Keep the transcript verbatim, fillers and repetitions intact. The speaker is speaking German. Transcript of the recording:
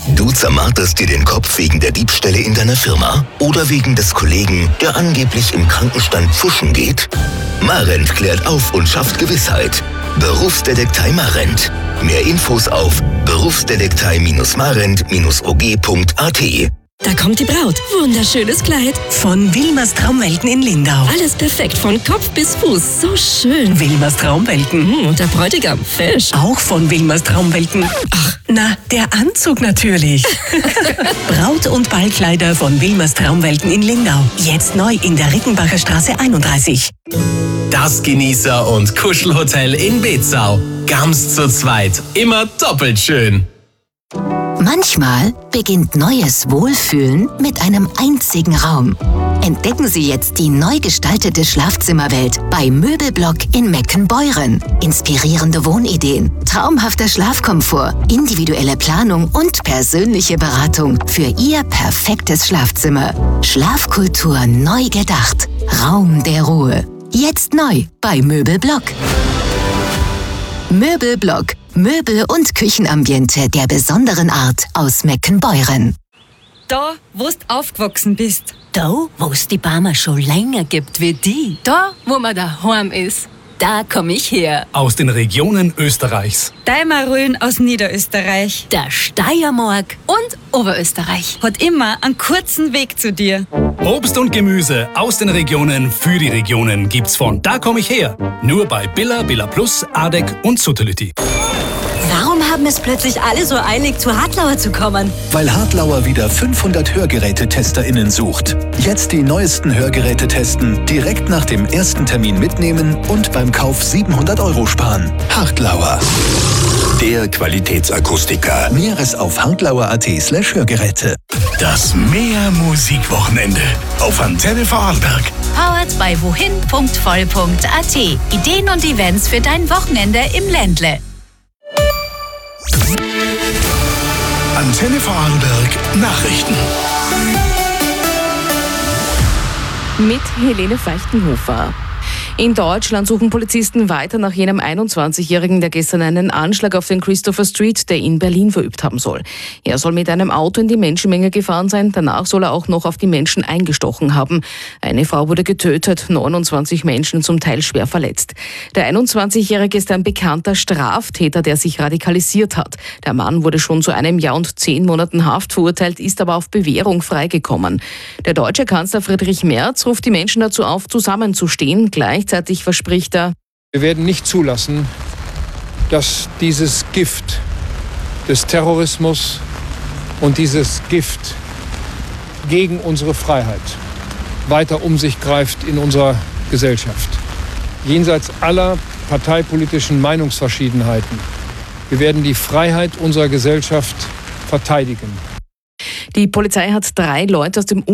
Du zermarterst dir den Kopf wegen der Diebstähle in deiner Firma oder wegen des Kollegen, der angeblich im Krankenstand pfuschen geht? Marent klärt auf und schafft Gewissheit. Berufsdetektei Marent. Mehr Infos auf berufsdetektei Marent O G punkt A T. Da kommt die Braut. Wunderschönes Kleid. Von Wilmers Traumwelten in Lindau. Alles perfekt, von Kopf bis Fuß. So schön. Wilmers Traumwelten. Mm, und der Bräutigam, fesch. Auch von Wilmers Traumwelten. Ach, na, der Anzug natürlich. Braut- und Ballkleider von Wilmers Traumwelten in Lindau. Jetzt neu in der Rickenbacher Straße einunddreißig. Das Genießer- und Kuschelhotel in Betzau. Ganz zu zweit. Immer doppelt schön. Manchmal beginnt neues Wohlfühlen mit einem einzigen Raum. Entdecken Sie jetzt die neu gestaltete Schlafzimmerwelt bei Möbelblock in Meckenbeuren. Inspirierende Wohnideen, traumhafter Schlafkomfort, individuelle Planung und persönliche Beratung für Ihr perfektes Schlafzimmer. Schlafkultur neu gedacht. Raum der Ruhe. Jetzt neu bei Möbelblock. Möbelblock. Möbel- und Küchenambiente der besonderen Art aus Meckenbeuren. Da, wo du aufgewachsen bist. Da, wo es die Barmer schon länger gibt wie die. Da, wo man daheim ist. Da komm ich her. Aus den Regionen Österreichs. Deimarön aus Niederösterreich. Der Steiermark und Oberösterreich. Hat immer einen kurzen Weg zu dir. Obst und Gemüse aus den Regionen für die Regionen gibt's von Da komm ich her. Nur bei Billa, Billa Plus, Adek und Suttelütti. Warum haben es plötzlich alle so eilig, zu Hartlauer zu kommen? Weil Hartlauer wieder fünfhundert HörgerätetesterInnen sucht. Jetzt die neuesten Hörgeräte testen, direkt nach dem ersten Termin mitnehmen und beim Kauf siebenhundert Euro sparen. Hartlauer. Der Qualitätsakustiker. Mehres auf hartlauer.at slash Hörgeräte. Das Meer-Musikwochenende auf Antenne Vorarlberg. Powered by wohin punkt voll punkt A T. Ideen und Events für dein Wochenende im Ländle. Antenne Vorarlberg Nachrichten. Mit Helene Feichtenhofer. In Deutschland suchen Polizisten weiter nach jenem einundzwanzigjährigen, der gestern einen Anschlag auf den Christopher Street, der in Berlin verübt haben soll. Er soll mit einem Auto in die Menschenmenge gefahren sein. Danach soll er auch noch auf die Menschen eingestochen haben. Eine Frau wurde getötet, neunundzwanzig Menschen zum Teil schwer verletzt. Der einundzwanzigjährige ist ein bekannter Straftäter, der sich radikalisiert hat. Der Mann wurde schon zu einem Jahr und zehn Monaten Haft verurteilt, ist aber auf Bewährung freigekommen. Der deutsche Kanzler Friedrich Merz ruft die Menschen dazu auf, zusammenzustehen. Gleichzeitig verspricht er: Wir werden nicht zulassen, dass dieses Gift des Terrorismus und dieses Gift gegen unsere Freiheit weiter um sich greift in unserer Gesellschaft. Jenseits aller parteipolitischen Meinungsverschiedenheiten. Wir werden die Freiheit unserer Gesellschaft verteidigen. Die Polizei hat drei Leute aus dem